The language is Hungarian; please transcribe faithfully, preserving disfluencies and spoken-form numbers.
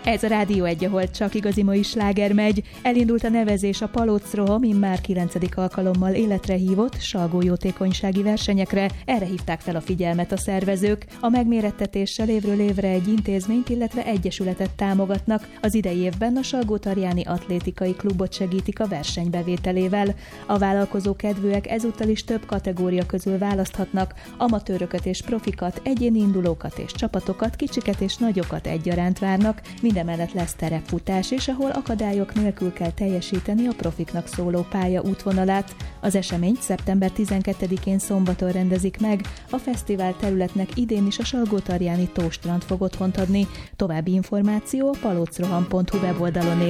Ez a Rádió egy, ahol csak igazi mai sláger megy. Elindult a nevezés a Palóc-roham immár kilencedik alkalommal életre hívott salgójótékonysági versenyekre. Erre hívták fel a figyelmet a szervezők. A megmérettetéssel évről évre egy intézményt, illetve egyesületet támogatnak. Az idei évben a Salgótarjáni Atlétikai Klubot segítik a verseny bevételével. A vállalkozókedvűek ezúttal is több kategória közül választhatnak, amatőröket és profikat, egyéni indulókat és csapatokat, kicsiket és nagyokat egyaránt várnak. Mindemellett lesz terepfutás is, ahol akadályok nélkül kell teljesíteni a profiknak szóló pálya útvonalát. Az eseményt szeptember tizenkettedikén szombaton rendezik meg, a fesztivál területnek idén is a Salgótarjáni Tóstrand fog otthont adni. További információ a palocroham pont hu weboldalon ér.